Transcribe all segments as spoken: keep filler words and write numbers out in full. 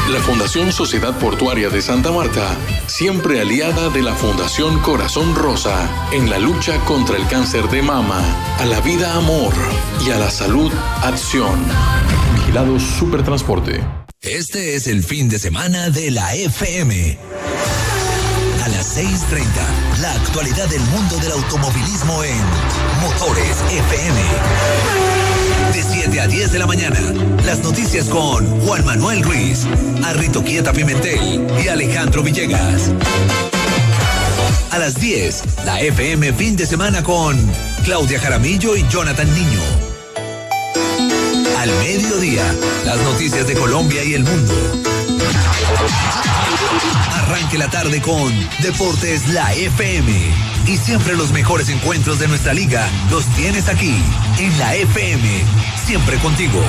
La Fundación Sociedad Portuaria de Santa Marta, siempre aliada de la Fundación Corazón Rosa en la lucha contra el cáncer de mama, a la vida amor y a la salud acción. Vigilado Supertransporte. Este es el fin de semana de la F M. A las seis treinta, la actualidad del mundo del automovilismo en Motores F M. De siete a diez de la mañana, las noticias con Juan Manuel Ruiz, Arrito Quieta Pimentel y Alejandro Villegas. A las diez, la F M fin de semana con Claudia Jaramillo y Jonathan Niño. Al mediodía, las noticias de Colombia y el mundo. Arranque la tarde con Deportes La F M. Y siempre los mejores encuentros de nuestra liga los tienes aquí, en la F M. Siempre contigo.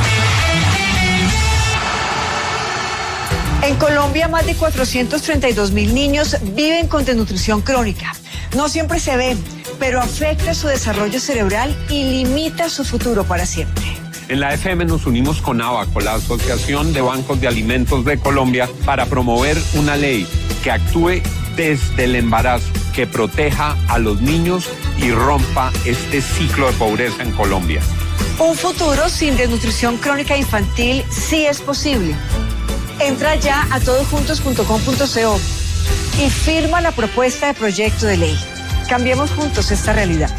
En Colombia, más de cuatrocientos treinta y dos mil niños viven con desnutrición crónica. No siempre se ve, pero afecta su desarrollo cerebral y limita su futuro para siempre. En la F M nos unimos con ABACO, la Asociación de Bancos de Alimentos de Colombia, para promover una ley que actúe desde el embarazo, que proteja a los niños y rompa este ciclo de pobreza en Colombia. Un futuro sin desnutrición crónica infantil sí es posible. Entra ya a todosjuntos punto com punto co y firma la propuesta de proyecto de ley. Cambiemos juntos esta realidad.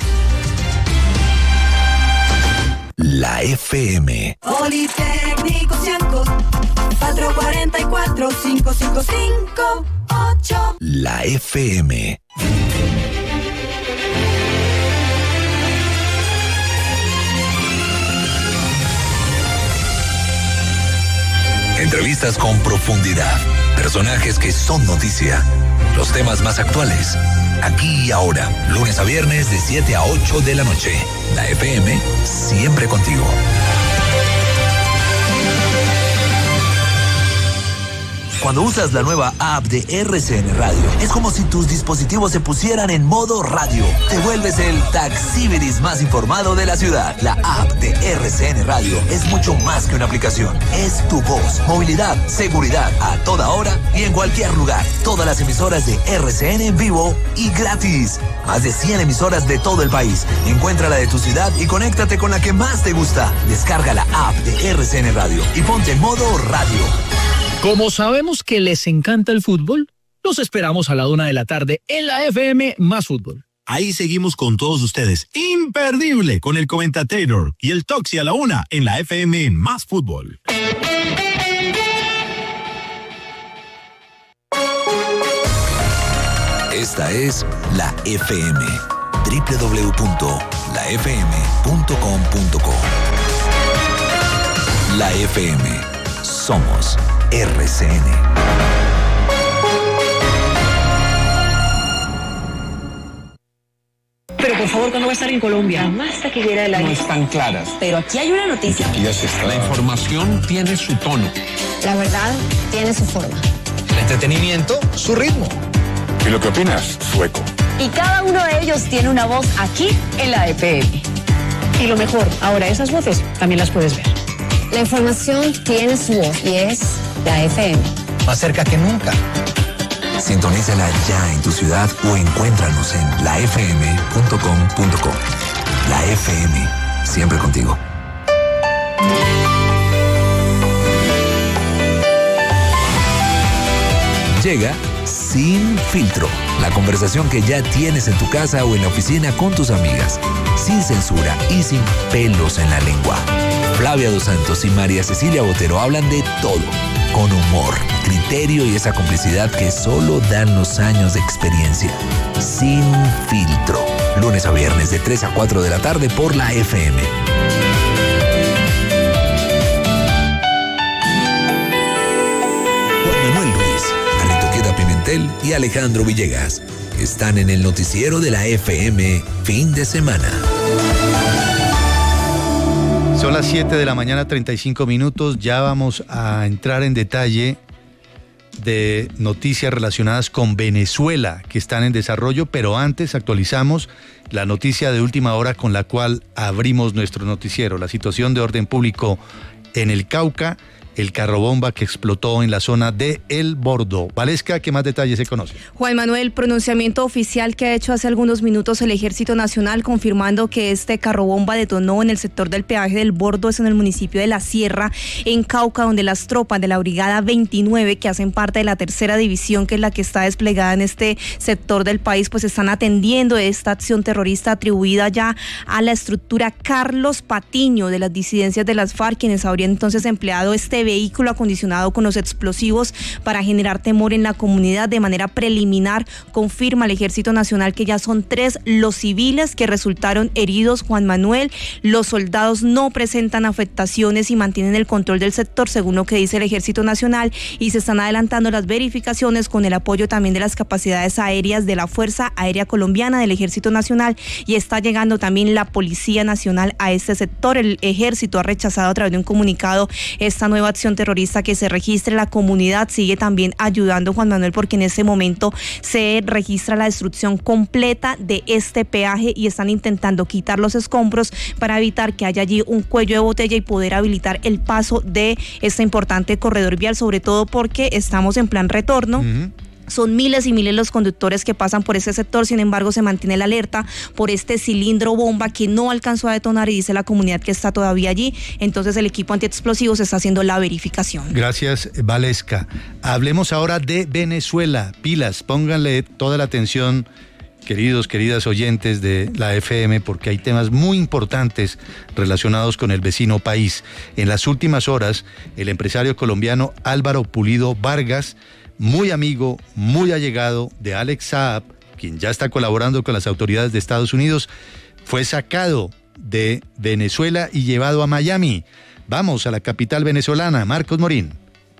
La F M. Politécnico Cianco, cuatro cuatro cuatro, cinco cinco cinco ocho. La F M. Entrevistas con profundidad, personajes que son noticia, los temas más actuales, aquí y ahora, lunes a viernes de siete a ocho de la noche. La F M, siempre contigo. Cuando usas la nueva app de R C N Radio, es como si tus dispositivos se pusieran en modo radio. Te vuelves el taxíberis más informado de la ciudad. La app de R C N Radio es mucho más que una aplicación. Es tu voz, movilidad, seguridad, a toda hora y en cualquier lugar. Todas las emisoras de R C N en vivo y gratis. Más de cien emisoras de todo el país. Encuentra la de tu ciudad y conéctate con la que más te gusta. Descarga la app de R C N Radio y ponte en modo radio. Como sabemos que les encanta el fútbol, los esperamos a la una de la tarde en la F M Más Fútbol. Ahí seguimos con todos ustedes. Imperdible con el comentator y el Toxi a la una en la F M Más Fútbol. Esta es la F M. doble u doble u doble u punto la f m punto com punto co. La F M. Somos R C N. Pero por favor, ¿cuándo va a estar en Colombia? Más taquillera del año. No están claras. Pero aquí hay una noticia. Aquí ya se está. La información tiene su tono. La verdad tiene su forma. El entretenimiento, su ritmo. ¿Y lo que opinas? Sueco. Y cada uno de ellos tiene una voz aquí en la F M. Y lo mejor, ahora esas voces también las puedes ver. La información tiene su voz y es la F M. Más cerca que nunca. Sintonízala ya en tu ciudad o encuéntranos en la f m punto com punto co. La F M, siempre contigo. Llega Sin Filtro, la conversación que ya tienes en tu casa o en la oficina con tus amigas, sin censura y sin pelos en la lengua. Flavia Dos Santos y María Cecilia Botero hablan de todo, con humor, criterio y esa complicidad que solo dan los años de experiencia. Sin Filtro, lunes a viernes de tres a cuatro de la tarde por la F M. Juan Manuel Ruiz, Arrito Quieta Pimentel y Alejandro Villegas están en el noticiero de la F M fin de semana. Son las siete de la mañana, treinta y cinco minutos. Ya vamos a entrar en detalle de noticias relacionadas con Venezuela que están en desarrollo, pero antes actualizamos la noticia de última hora con la cual abrimos nuestro noticiero. La situación de orden público en el Cauca el carrobomba que explotó en la zona de El Bordo. Valesca, ¿qué más detalles se conocen? Juan Manuel, pronunciamiento oficial que ha hecho hace algunos minutos el Ejército Nacional confirmando que este carrobomba detonó en el sector del peaje del Bordo, es en el municipio de La Sierra, en Cauca, donde las tropas de la Brigada veintinueve, que hacen parte de la tercera división, que es la que está desplegada en este sector del país, pues están atendiendo esta acción terrorista atribuida ya a la estructura Carlos Patiño de las disidencias de las FARC, quienes habrían entonces empleado este vehículo acondicionado con los explosivos para generar temor en la comunidad. De manera preliminar, confirma el Ejército Nacional que ya son tres los civiles que resultaron heridos, Juan Manuel. Los soldados no presentan afectaciones y mantienen el control del sector, según lo que dice el Ejército Nacional, y se están adelantando las verificaciones con el apoyo también de las capacidades aéreas de la Fuerza Aérea Colombiana, del Ejército Nacional, y está llegando también la Policía Nacional a este sector. El Ejército ha rechazado a través de un comunicado esta nueva acción terrorista que se registre. La comunidad sigue también ayudando, Juan Manuel, porque en este momento se registra la destrucción completa de este peaje y están intentando quitar los escombros para evitar que haya allí un cuello de botella y poder habilitar el paso de este importante corredor vial, sobre todo porque estamos en plan retorno. Uh-huh. Son miles y miles los conductores que pasan por ese sector, sin embargo se mantiene la alerta por este cilindro bomba que no alcanzó a detonar y dice la comunidad que está todavía allí. Entonces el equipo antiexplosivos está haciendo la verificación. Gracias, Valesca. Hablemos ahora de Venezuela. Pilas, pónganle toda la atención, queridos, queridas oyentes de la F M, porque hay temas muy importantes relacionados con el vecino país. En las últimas horas, el empresario colombiano Álvaro Pulido Vargas, muy amigo, muy allegado de Alex Saab, quien ya está colaborando con las autoridades de Estados Unidos, fue sacado de Venezuela y llevado a Miami. Vamos a la capital venezolana. Marcos Morín.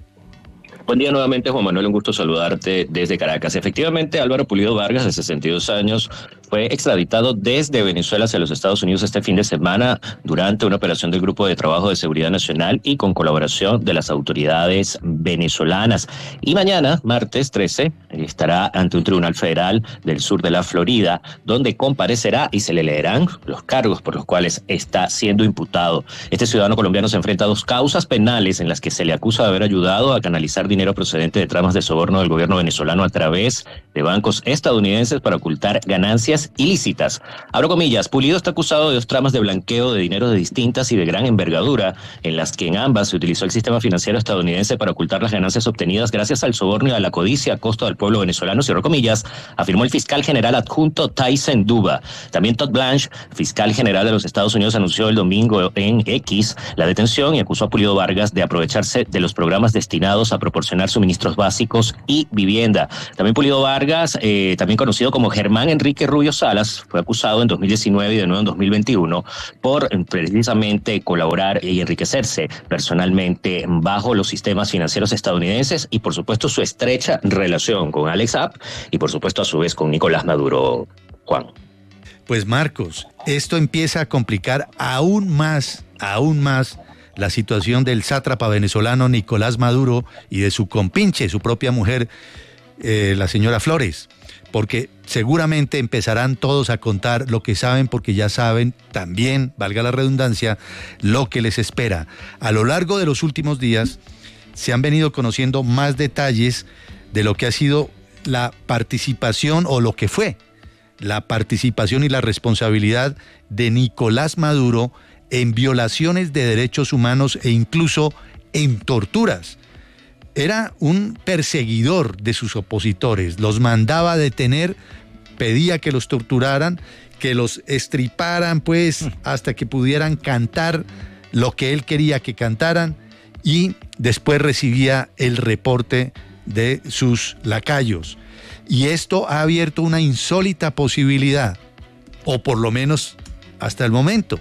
Buen día nuevamente, Juan Manuel, un gusto saludarte desde Caracas. Efectivamente, Álvaro Pulido Vargas, de sesenta y dos años, fue extraditado desde Venezuela hacia los Estados Unidos este fin de semana durante una operación del Grupo de Trabajo de Seguridad Nacional y con colaboración de las autoridades venezolanas. Y mañana, martes trece, estará ante un tribunal federal del sur de la Florida, donde comparecerá y se le leerán los cargos por los cuales está siendo imputado. Este ciudadano colombiano se enfrenta a dos causas penales en las que se le acusa de haber ayudado a canalizar dinero procedente de tramas de soborno del gobierno venezolano a través de bancos estadounidenses para ocultar ganancias ilícitas. Abro comillas, Pulido está acusado de dos tramas de blanqueo de dinero de distintas y de gran envergadura, en las que en ambas se utilizó el sistema financiero estadounidense para ocultar las ganancias obtenidas gracias al soborno y a la codicia a costa del pueblo venezolano, cierro comillas, afirmó el fiscal general adjunto Tyson Duba. También Todd Blanche, fiscal general de los Estados Unidos, anunció el domingo en X la detención y acusó a Pulido Vargas de aprovecharse de los programas destinados a proporcionar suministros básicos y vivienda. También Pulido Vargas, eh, también conocido como Germán Enrique Rubio Salas, fue acusado en dos mil diecinueve y de nuevo en dos mil veintiuno por precisamente colaborar y enriquecerse personalmente bajo los sistemas financieros estadounidenses y por supuesto su estrecha relación con Alex Saab y por supuesto a su vez con Nicolás Maduro. Juan. Pues Marcos, esto empieza a complicar aún más, aún más la situación del sátrapa venezolano Nicolás Maduro y de su compinche, su propia mujer, eh, la señora Flores, porque seguramente empezarán todos a contar lo que saben, porque ya saben también, valga la redundancia, lo que les espera. A lo largo de los últimos días se han venido conociendo más detalles de lo que ha sido la participación o lo que fue la participación y la responsabilidad de Nicolás Maduro en violaciones de derechos humanos e incluso en torturas. Era un perseguidor de sus opositores, los mandaba a detener, pedía que los torturaran, que los estriparan pues hasta que pudieran cantar lo que él quería que cantaran y después recibía el reporte de sus lacayos. Y esto ha abierto una insólita posibilidad, o por lo menos hasta el momento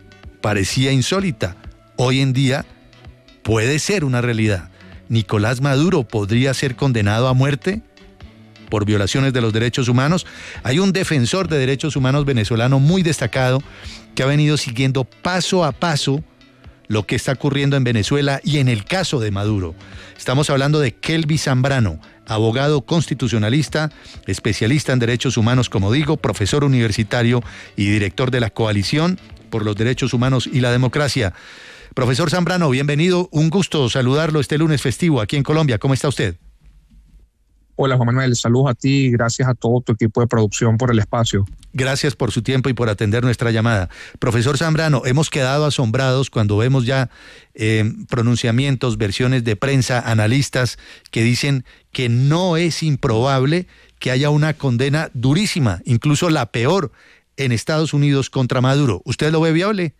parecía insólita. Hoy en día puede ser una realidad. Nicolás Maduro podría ser condenado a muerte por violaciones de los derechos humanos. Hay un defensor de derechos humanos venezolano muy destacado que ha venido siguiendo paso a paso lo que está ocurriendo en Venezuela y en el caso de Maduro. Estamos hablando de Kelvin Zambrano, abogado constitucionalista, especialista en derechos humanos, como digo, profesor universitario y director de la Coalición por los Derechos Humanos y la Democracia. Profesor Zambrano, bienvenido, un gusto saludarlo este lunes festivo aquí en Colombia. ¿Cómo está usted? Hola Juan Manuel, saludos a ti y gracias a todo tu equipo de producción por el espacio. Gracias por su tiempo y por atender nuestra llamada. Profesor Zambrano, hemos quedado asombrados cuando vemos ya eh, pronunciamientos, versiones de prensa, analistas que dicen que no es improbable que haya una condena durísima, incluso la peor en Estados Unidos contra Maduro. ¿Usted lo ve viable?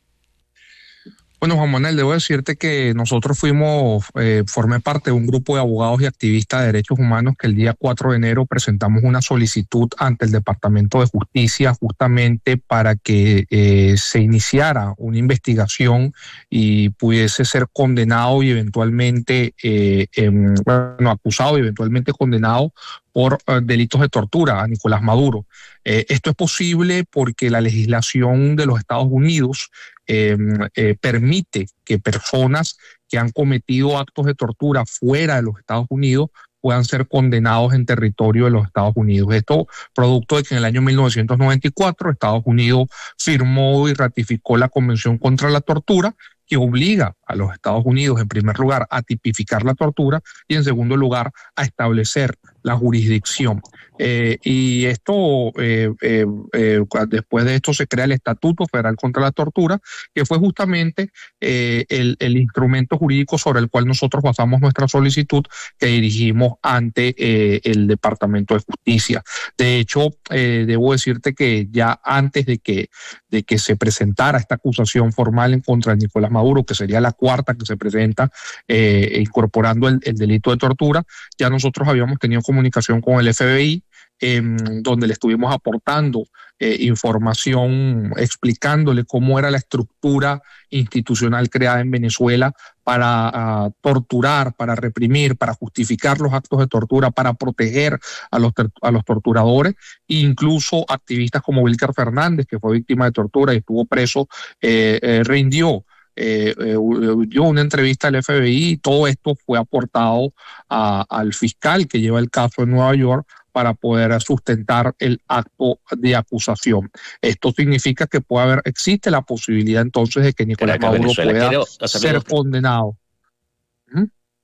Bueno, Juan Manuel, debo decirte que nosotros fuimos, eh, formé parte de un grupo de abogados y activistas de derechos humanos que el día cuatro de enero presentamos una solicitud ante el Departamento de Justicia justamente para que eh, se iniciara una investigación y pudiese ser condenado y eventualmente, eh, eh, bueno, acusado y eventualmente condenado por uh, delitos de tortura a Nicolás Maduro. Eh, esto es posible porque la legislación de los Estados Unidos eh, eh, permite que personas que han cometido actos de tortura fuera de los Estados Unidos puedan ser condenados en territorio de los Estados Unidos. Esto producto de que en el año mil novecientos noventa y cuatro Estados Unidos firmó y ratificó la Convención contra la Tortura, que obliga a los Estados Unidos, en primer lugar, a tipificar la tortura y, en segundo lugar, a establecer la jurisdicción. Eh, y esto, eh, eh, eh, después de esto se crea el Estatuto Federal contra la Tortura, que fue justamente eh, el, el instrumento jurídico sobre el cual nosotros basamos nuestra solicitud que dirigimos ante eh, el Departamento de Justicia. De hecho, eh, debo decirte que ya antes de que, de que se presentara esta acusación formal en contra de Nicolás Maduro, que sería la cuarta que se presenta eh, incorporando el, el delito de tortura, ya nosotros habíamos tenido comunicación con el F B I, eh, donde le estuvimos aportando eh, información explicándole cómo era la estructura institucional creada en Venezuela para uh, torturar, para reprimir, para justificar los actos de tortura, para proteger a los, a los torturadores, e incluso activistas como Wilker Fernández, que fue víctima de tortura y estuvo preso, eh, eh, rindió Eh, eh, dio una entrevista al F B I y todo esto fue aportado a, al fiscal que lleva el caso en Nueva York para poder sustentar el acto de acusación. Esto significa que puede haber, existe la posibilidad entonces de que Nicolás Maduro Venezuela. pueda Quiero ser dos... condenado. ¿Mm?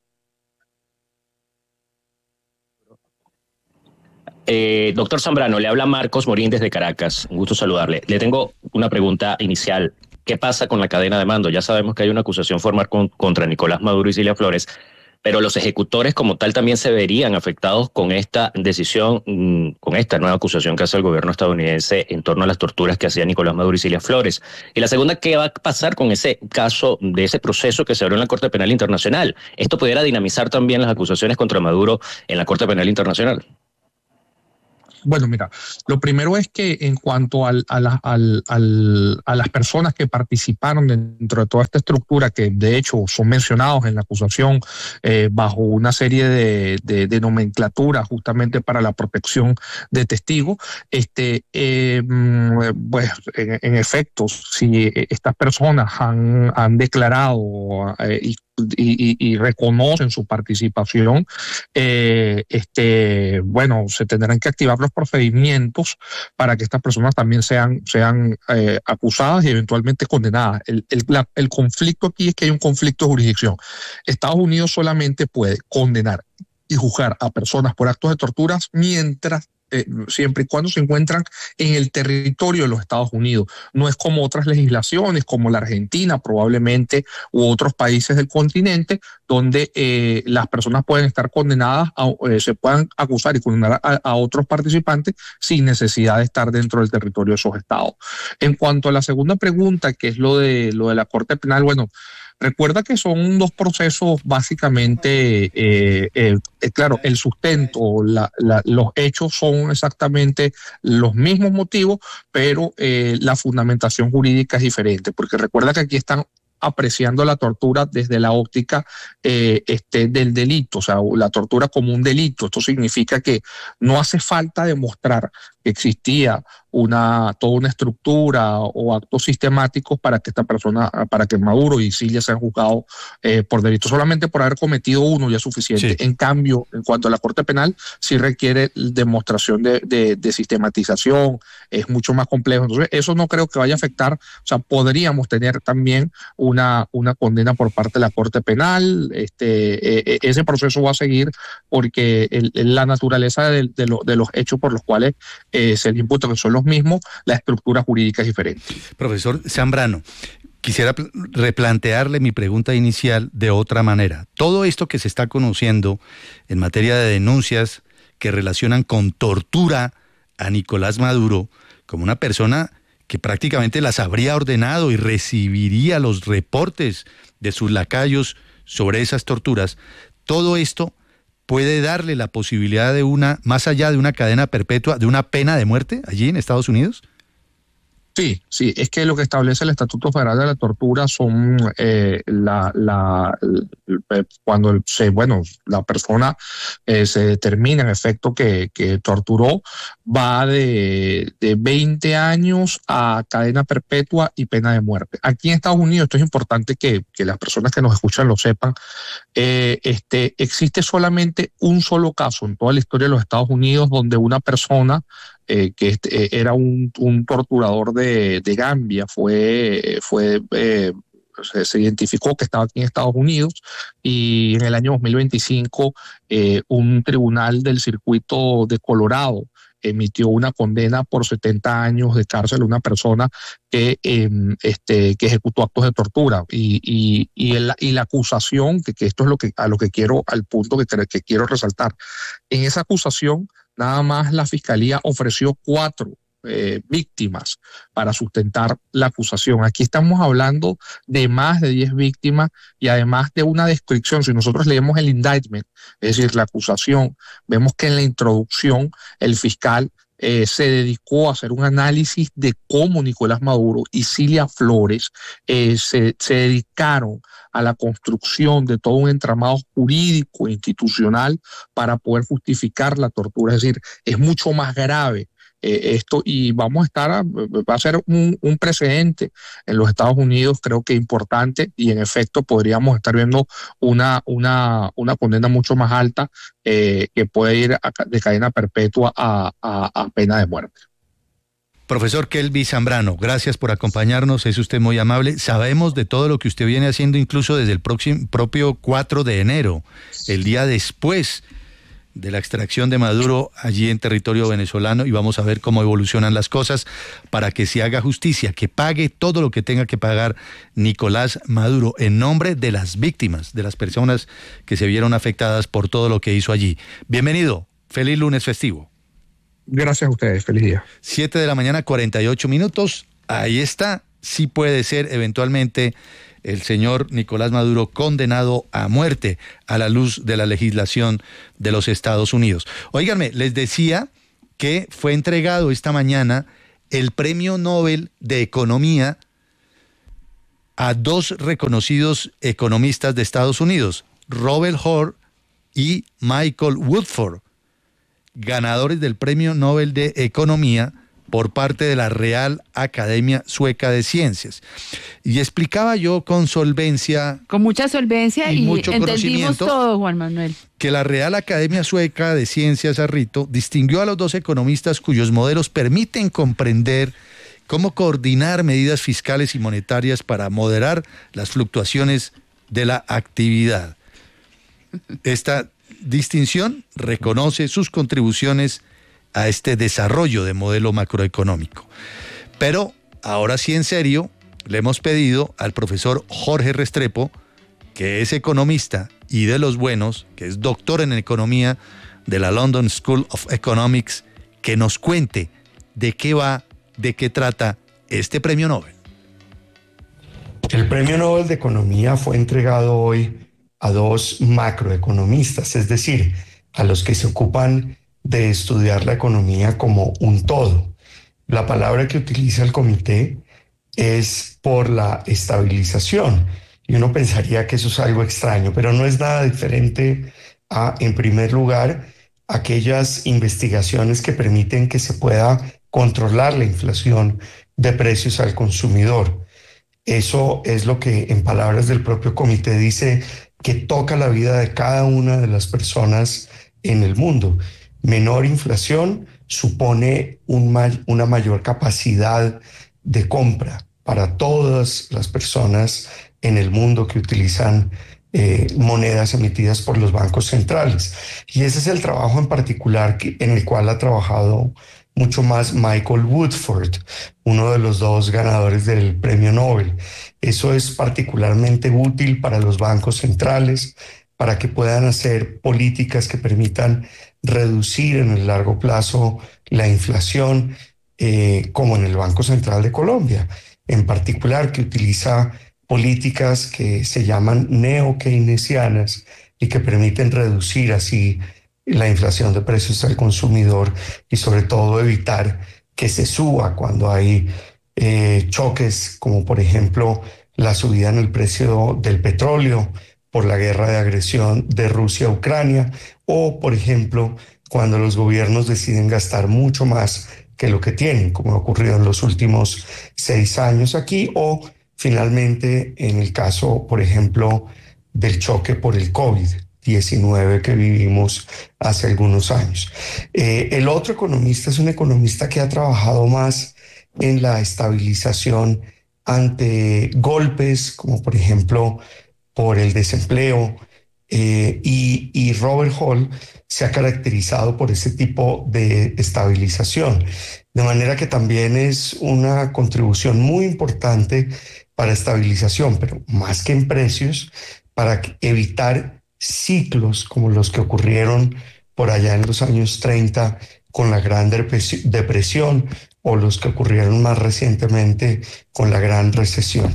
Eh, doctor Zambrano, le habla Marcos Morín desde Caracas. Un gusto saludarle. Le tengo una pregunta inicial. ¿Qué pasa con la cadena de mando? Ya sabemos que hay una acusación formal con, contra Nicolás Maduro y Cilia Flores, pero los ejecutores como tal también se verían afectados con esta decisión, con esta nueva acusación que hace el gobierno estadounidense en torno a las torturas que hacía Nicolás Maduro y Cilia Flores. Y la segunda, ¿qué va a pasar con ese caso, de ese proceso que se abrió en la Corte Penal Internacional? ¿Esto pudiera dinamizar también las acusaciones contra Maduro en la Corte Penal Internacional? Bueno, mira, lo primero es que en cuanto al, a, la, al, al, a las personas que participaron dentro de toda esta estructura, que de hecho son mencionados en la acusación eh, bajo una serie de, de, de nomenclatura justamente para la protección de testigos, este, eh, pues en, en efecto, si estas personas han, han declarado eh, y Y, y, y reconocen su participación, eh, este, bueno, se tendrán que activar los procedimientos para que estas personas también sean, sean eh, acusadas y eventualmente condenadas. El, el, la, el conflicto aquí es que hay un conflicto de jurisdicción. Estados Unidos solamente puede condenar y juzgar a personas por actos de torturas mientras Eh, siempre y cuando se encuentran en el territorio de los Estados Unidos. No es como otras legislaciones, como la Argentina probablemente, u otros países del continente, donde eh, las personas pueden estar condenadas, a, eh, se puedan acusar y condenar a, a otros participantes sin necesidad de estar dentro del territorio de esos estados. En cuanto a la segunda pregunta, que es lo de, lo de la Corte Penal, bueno, recuerda que son dos procesos básicamente, eh, eh, eh, claro, el sustento, la, la, los hechos son exactamente los mismos motivos, pero eh, la fundamentación jurídica es diferente, porque recuerda que aquí están apreciando la tortura desde la óptica eh, este, del delito, o sea, la tortura como un delito. Esto significa que no hace falta demostrar que existía una, toda una estructura o actos sistemáticos para que esta persona, para que Maduro y Cilia sean juzgados eh, por delito. Solamente por haber cometido uno ya es suficiente. Sí. En cambio, en cuanto a la Corte Penal, sí requiere demostración de, de, de sistematización, es mucho más complejo. Entonces, eso no creo que vaya a afectar. O sea, podríamos tener también una, una condena por parte de la Corte Penal. Este, eh, ese proceso va a seguir porque el, la naturaleza de, de, lo, de los hechos por los cuales eh, se le imputa, que son los mismos, la estructura jurídica es diferente. Profesor Zambrano, quisiera replantearle mi pregunta inicial de otra manera. Todo esto que se está conociendo en materia de denuncias que relacionan con tortura a Nicolás Maduro como una persona que prácticamente las habría ordenado y recibiría los reportes de sus lacayos sobre esas torturas, todo esto puede darle la posibilidad de una, más allá de una cadena perpetua, de una pena de muerte allí en Estados Unidos. Sí, sí, es que lo que establece el Estatuto Federal de la Tortura son eh, la, la, la cuando se, bueno, la persona eh, se determina en efecto que, que torturó, va de, de veinte años a cadena perpetua y pena de muerte. Aquí en Estados Unidos, esto es importante que, que las personas que nos escuchan lo sepan, eh, este, existe solamente un solo caso en toda la historia de los Estados Unidos donde una persona Eh, que este, eh, era un, un torturador de, de Gambia, fue, fue eh, se, se identificó que estaba aquí en Estados Unidos y en el año dos mil veinticinco eh, un tribunal del circuito de Colorado emitió una condena por setenta años de cárcel a una persona que, eh, este, que ejecutó actos de tortura y, y, y, el, y la acusación, que, que esto es lo que, a lo que quiero, al punto que, que quiero resaltar, en esa acusación nada más la fiscalía ofreció cuatro eh, víctimas para sustentar la acusación. Aquí estamos hablando de más de diez víctimas y además de una descripción. Si nosotros leemos el indictment, es decir, la acusación, vemos que en la introducción el fiscal eh, se dedicó a hacer un análisis de cómo Nicolás Maduro y Cilia Flores eh, se, se dedicaron a la construcción de todo un entramado jurídico e institucional para poder justificar la tortura. Es decir, es mucho más grave eh, esto y vamos a estar, a, va a ser un, un precedente en los Estados Unidos, creo que importante, y en efecto podríamos estar viendo una, una, una condena mucho más alta eh, que puede ir a, de cadena perpetua a, a, a pena de muerte. Profesor Kelvin Zambrano, gracias por acompañarnos, es usted muy amable. Sabemos de todo lo que usted viene haciendo incluso desde el próximo, propio cuatro de enero, el día después de la extracción de Maduro allí en territorio venezolano, y vamos a ver cómo evolucionan las cosas para que se haga justicia, que pague todo lo que tenga que pagar Nicolás Maduro en nombre de las víctimas, de las personas que se vieron afectadas por todo lo que hizo allí. Bienvenido, feliz lunes festivo. Gracias a ustedes, feliz día. Siete de la mañana, cuarenta y ocho minutos. Ahí está. Sí puede ser eventualmente el señor Nicolás Maduro condenado a muerte a la luz de la legislación de los Estados Unidos. Óiganme, les decía que fue entregado esta mañana el Premio Nobel de Economía a dos reconocidos economistas de Estados Unidos, Robert Hur y Michael Woodford, ganadores del Premio Nobel de Economía por parte de la Real Academia Sueca de Ciencias. Y explicaba yo con solvencia... Con mucha solvencia y, y mucho entendimos todo, Juan Manuel. Que la Real Academia Sueca de Ciencias, Arrito, distinguió a los dos economistas cuyos modelos permiten comprender cómo coordinar medidas fiscales y monetarias para moderar las fluctuaciones de la actividad. Esta distinción reconoce sus contribuciones a este desarrollo de modelo macroeconómico. Pero ahora sí, en serio, le hemos pedido al profesor Jorge Restrepo, que es economista y de los buenos, que es doctor en economía de la London School of Economics, que nos cuente de qué va, de qué trata este premio Nobel. El premio Nobel de Economía fue entregado hoy a dos macroeconomistas, es decir, a los que se ocupan de estudiar la economía como un todo. La palabra que utiliza el comité es por la estabilización, y uno pensaría que eso es algo extraño, pero no es nada diferente a, en primer lugar, aquellas investigaciones que permiten que se pueda controlar la inflación de precios al consumidor. Eso es lo que, en palabras del propio comité, dice que toca la vida de cada una de las personas en el mundo. Menor inflación supone un may- una mayor capacidad de compra para todas las personas en el mundo que utilizan eh, monedas emitidas por los bancos centrales. Y ese es el trabajo en particular que, en el cual ha trabajado mucho más Michael Woodford, uno de los dos ganadores del premio Nobel. Eso es particularmente útil para los bancos centrales, para que puedan hacer políticas que permitan reducir en el largo plazo la inflación, eh, como en el Banco Central de Colombia, en particular, que utiliza políticas que se llaman neo-keynesianas y que permiten reducir así la inflación de precios al consumidor y sobre todo evitar que se suba cuando hay eh, choques, como por ejemplo la subida en el precio del petróleo por la guerra de agresión de Rusia a Ucrania, o por ejemplo cuando los gobiernos deciden gastar mucho más que lo que tienen, como ha ocurrido en los últimos seis años aquí, o finalmente en el caso, por ejemplo, del choque por el COVID diecinueve que vivimos hace algunos años. Eh, el otro economista es un economista que ha trabajado más en la estabilización ante golpes, como por ejemplo por el desempleo, eh, y, y Robert Hall se ha caracterizado por ese tipo de estabilización, de manera que también es una contribución muy importante para estabilización, pero más que en precios, para evitar ciclos como los que ocurrieron por allá en los años treinta con la Gran Depresión o los que ocurrieron más recientemente con la Gran Recesión.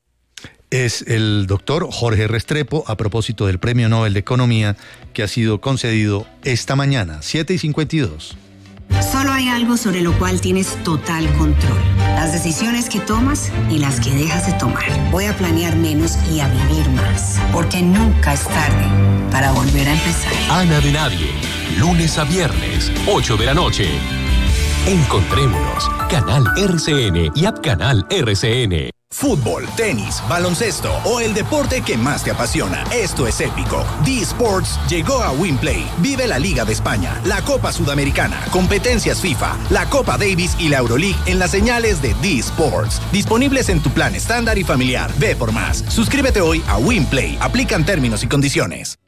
Es el doctor Jorge Restrepo a propósito del Premio Nobel de Economía que ha sido concedido esta mañana, siete y cincuenta y dos. Solo hay algo sobre lo cual tienes total control: las decisiones que tomas y las que dejas de tomar. Voy a planear menos y a vivir más, porque nunca es tarde para volver a empezar. Ana de Nadie, lunes a viernes, ocho de la noche. Encontrémonos, Canal R C N y App Canal R C N. Fútbol, tenis, baloncesto o el deporte que más te apasiona. Esto es épico. D-Sports llegó a WinPlay. Vive la Liga de España, la Copa Sudamericana, competencias FIFA, la Copa Davis y la Euroleague en las señales de D-Sports. Disponibles en tu plan estándar y familiar. Ve por más. Suscríbete hoy a WinPlay. Aplican términos y condiciones.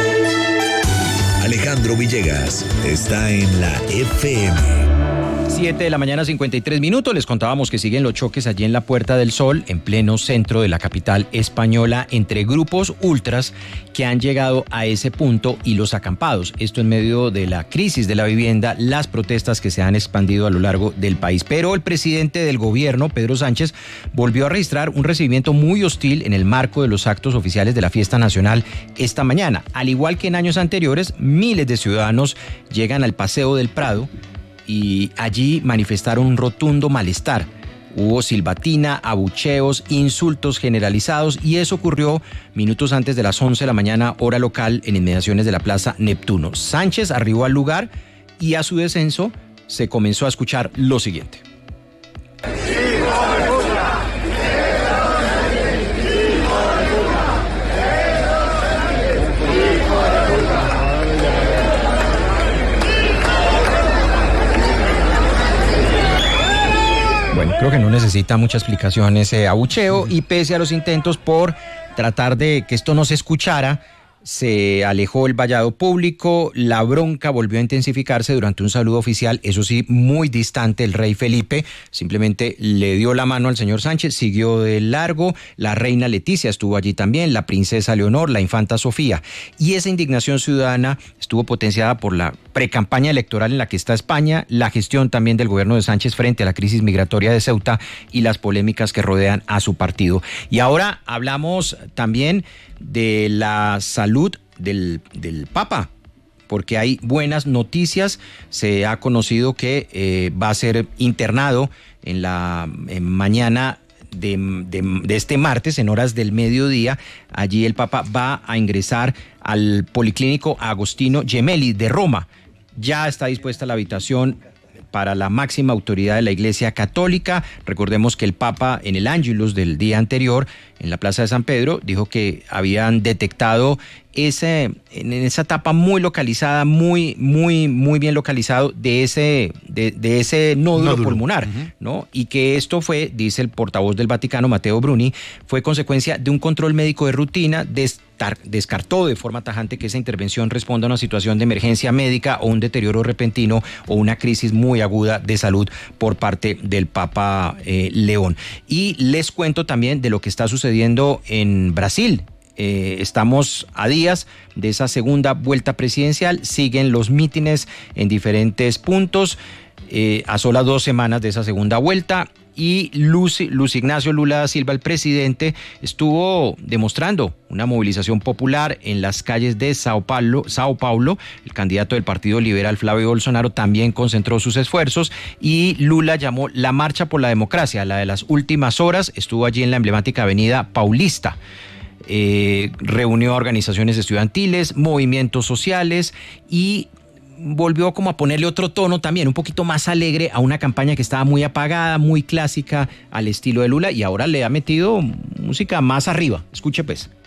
Alejandro Villegas está en la F M. siete de la mañana, cincuenta y tres minutos. Les contábamos que siguen los choques allí en la Puerta del Sol, en pleno centro de la capital española, entre grupos ultras que han llegado a ese punto y los acampados. Esto en medio de la crisis de la vivienda, las protestas que se han expandido a lo largo del país. Pero el presidente del gobierno, Pedro Sánchez, volvió a registrar un recibimiento muy hostil en el marco de los actos oficiales de la fiesta nacional esta mañana. Al igual que en años anteriores, miles de ciudadanos llegan al Paseo del Prado y allí manifestaron un rotundo malestar. Hubo silbatina, abucheos, insultos generalizados, y eso ocurrió minutos antes de las once de la mañana, hora local, en inmediaciones de la Plaza Neptuno. Sánchez arribó al lugar y a su descenso se comenzó a escuchar lo siguiente. Bueno, creo que no necesita mucha explicación ese abucheo, y pese a los intentos por tratar de que esto no se escuchara, se alejó el vallado público. La bronca volvió a intensificarse durante un saludo oficial, eso sí, muy distante. El rey Felipe simplemente le dio la mano al señor Sánchez, siguió de largo. La reina Leticia estuvo allí también, la princesa Leonor, la infanta Sofía. Y esa indignación ciudadana estuvo potenciada por la precampaña electoral en la que está España, la gestión también del gobierno de Sánchez frente a la crisis migratoria de Ceuta y las polémicas que rodean a su partido. Y ahora hablamos también de la salud del, del Papa, porque hay buenas noticias. Se ha conocido que eh, va a ser internado en la en mañana de, de, de este martes, en horas del mediodía. Allí el Papa va a ingresar al Policlínico Agostino Gemelli de Roma. Ya está dispuesta la habitación para la máxima autoridad de la Iglesia Católica. Recordemos que el Papa en el Ángelus del día anterior, en la Plaza de San Pedro, dijo que habían detectado ese, en esa etapa muy localizada, muy, muy, muy bien localizado de ese, de, de ese nódulo, nódulo. pulmonar, uh-huh. ¿no? Y que esto fue, dice el portavoz del Vaticano, Matteo Bruni, fue consecuencia de un control médico de rutina. Destar, descartó de forma tajante que esa intervención responda a una situación de emergencia médica o un deterioro repentino o una crisis muy aguda de salud por parte del Papa eh, León. Y les cuento también de lo que está sucediendo en Brasil. Eh, estamos a días de esa segunda vuelta presidencial, siguen los mítines en diferentes puntos, eh, a solas dos semanas de esa segunda vuelta, y Luis, Luis Ignacio Lula da Silva, el presidente, estuvo demostrando una movilización popular en las calles de Sao Paulo. Sao Paulo, el candidato del Partido Liberal, Flavio Bolsonaro, también concentró sus esfuerzos, y Lula llamó la Marcha por la Democracia, la de las últimas horas. Estuvo allí en la emblemática avenida Paulista. Eh, reunió a organizaciones estudiantiles, movimientos sociales, y volvió como a ponerle otro tono también, un poquito más alegre a una campaña que estaba muy apagada, muy clásica al estilo de Lula, y ahora le ha metido música más arriba. Escuche pues.